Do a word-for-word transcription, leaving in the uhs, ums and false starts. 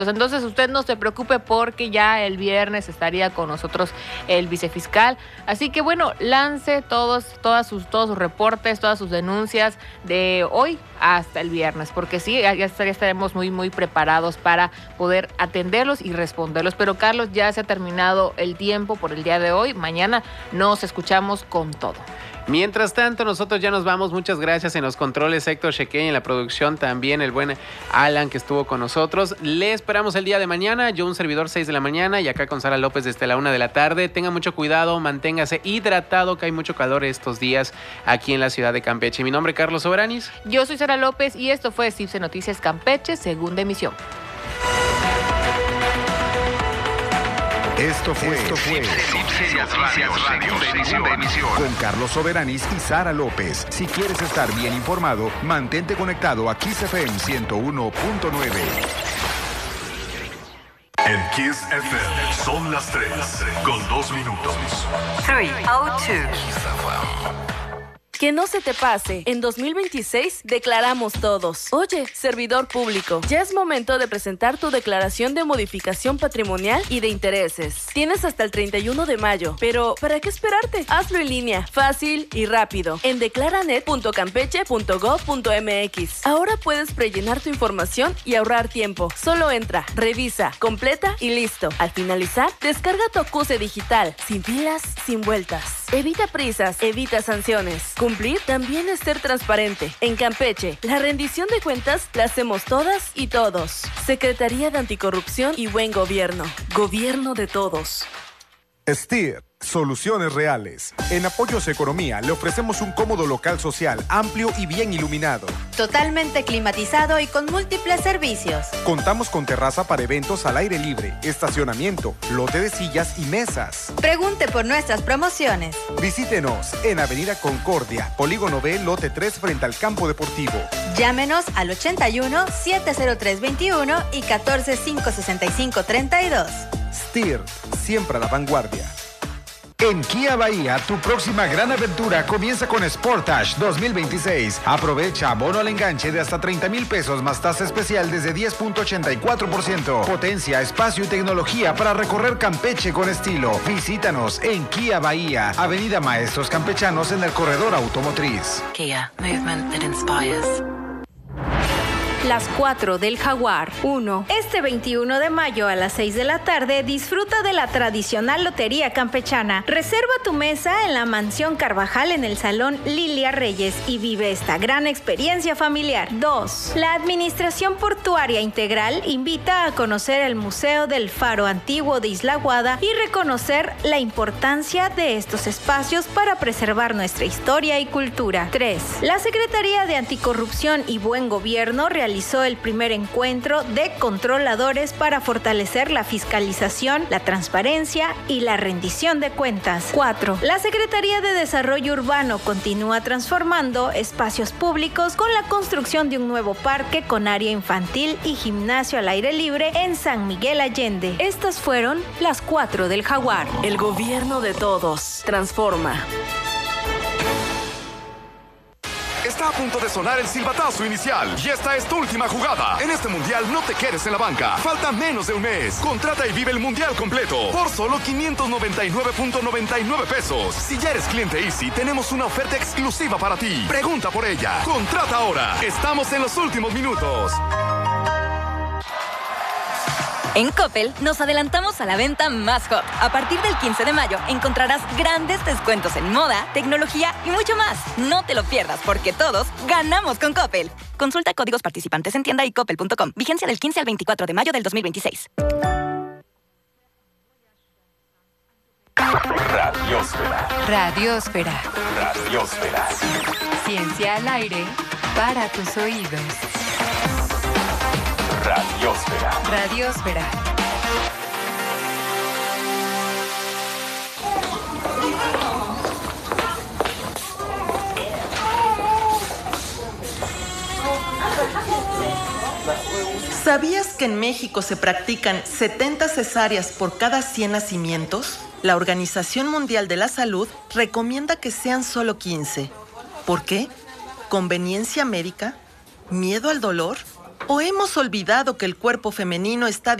Entonces usted no se preocupe porque ya el viernes estaría con nosotros el vicefiscal. Así que bueno, lance todos, todas sus, todos sus reportes, todas sus denuncias de hoy hasta el viernes, porque sí, ya, ya estaremos muy, muy preparados para poder atenderlos y responderlos. Pero Carlos, ya se ha terminado el tiempo por el día de hoy. Mañana nos escuchamos con todo. Mientras tanto, nosotros ya nos vamos. Muchas gracias en los controles, Héctor Shequeña, en la producción también, el buen Alan que estuvo con nosotros. Le esperamos el día de mañana, yo un servidor seis de la mañana y acá con Sara López desde la una de la tarde. Tenga mucho cuidado, manténgase hidratado, que hay mucho calor estos días aquí en la ciudad de Campeche. Mi nombre es Carlos Soberanis. Yo soy Sara López y esto fue C I B S E Noticias Campeche, segunda emisión. Esto fue, Esto fue segunda emisión con Carlos Soberanis y Sara López. Si quieres estar bien informado, mantente conectado a Kiss F M ciento uno punto nueve. En Kiss F M son las tres con dos minutos. tres oh dos. Que no se te pase, en dos mil veintiséis declaramos todos. Oye, servidor público, ya es momento de presentar tu declaración de modificación patrimonial y de intereses. Tienes hasta el treinta y uno de mayo, pero ¿para qué esperarte? Hazlo en línea, fácil y rápido, en declaranet punto campeche punto gov punto mx. Ahora puedes prellenar tu información y ahorrar tiempo. Solo entra, revisa, completa y listo. Al finalizar, descarga tu acuse digital, sin filas, sin vueltas. Evita prisas, evita sanciones. Cumplir también es ser transparente. En Campeche, la rendición de cuentas la hacemos todas y todos. Secretaría de Anticorrupción y Buen Gobierno. Gobierno de todos. Steer, soluciones reales. En Apoyos Economía le ofrecemos un cómodo local social, amplio y bien iluminado. Totalmente climatizado y con múltiples servicios. Contamos con terraza para eventos al aire libre, estacionamiento, lote de sillas y mesas. Pregunte por nuestras promociones. Visítenos en Avenida Concordia, Polígono B, lote tres frente al campo deportivo. Llámenos al ochenta y uno, setecientos tres veintiuno y catorce, quinientos sesenta y cinco, treinta y dos. Steer, siempre a la vanguardia. En Kia Bahía, tu próxima gran aventura comienza con Sportage dos mil veintiséis. Aprovecha bono al enganche de hasta treinta mil pesos más tasa especial desde diez punto ochenta y cuatro por ciento. Potencia, espacio y tecnología para recorrer Campeche con estilo. Visítanos en Kia Bahía, Avenida Maestros Campechanos en el corredor automotriz. Kia, movement that inspires. Las cuatro del Jaguar. uno. Este veintiuno de mayo a las seis de la tarde disfruta de la tradicional lotería campechana. Reserva tu mesa en la Mansión Carvajal en el Salón Lilia Reyes y vive esta gran experiencia familiar. dos. La Administración Portuaria Integral invita a conocer el Museo del Faro Antiguo de Isla Guada y reconocer la importancia de estos espacios para preservar nuestra historia y cultura. tres. La Secretaría de Anticorrupción y Buen Gobierno realiza realizó el primer encuentro de controladores para fortalecer la fiscalización, la transparencia y la rendición de cuentas. cuatro. La Secretaría de Desarrollo Urbano continúa transformando espacios públicos con la construcción de un nuevo parque con área infantil y gimnasio al aire libre en San Miguel Allende. Estas fueron las cuatro del Jaguar. El gobierno de todos. Transforma. Está a punto de sonar el silbatazo inicial y esta es tu última jugada. En este mundial no te quedes en la banca. Falta menos de un mes. Contrata y vive el mundial completo por solo quinientos noventa y nueve punto noventa y nueve pesos. Si ya eres cliente Easy, tenemos una oferta exclusiva para ti. Pregunta por ella. Contrata ahora. Estamos en los últimos minutos. En Coppel nos adelantamos a la venta más hot. A partir del quince de mayo encontrarás grandes descuentos en moda, tecnología y mucho más. No te lo pierdas porque todos ganamos con Coppel. Consulta códigos participantes en tienda y coppel punto com. Vigencia del quince al veinticuatro de mayo del dos mil veintiséis. Radiosfera. Radiosfera. Radiosfera. Ciencia al aire para tus oídos. Radiosfera. Radiosfera. ¿Sabías que en México se practican setenta cesáreas por cada cien nacimientos? La Organización Mundial de la Salud recomienda que sean solo quince. ¿Por qué? ¿Conveniencia médica? ¿Miedo al dolor? ¿O hemos olvidado que el cuerpo femenino está